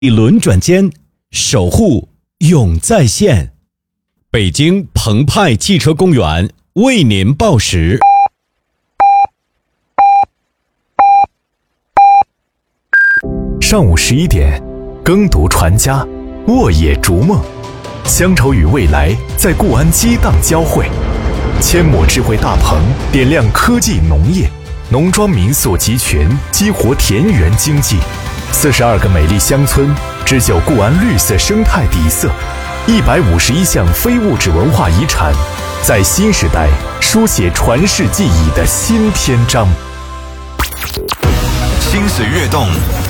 轮转间，守护永在线。北京澎湃汽车公园为您报时。 上午11点，耕读传家，沃野逐梦，乡愁与未来在固安激荡交汇。阡陌智慧大棚点亮科技农业，农庄民宿集群激活田园经济。42个美丽乡村织就固安绿色生态底色，151项非物质文化遗产，在新时代书写传世记忆的新篇章。 心随跃动，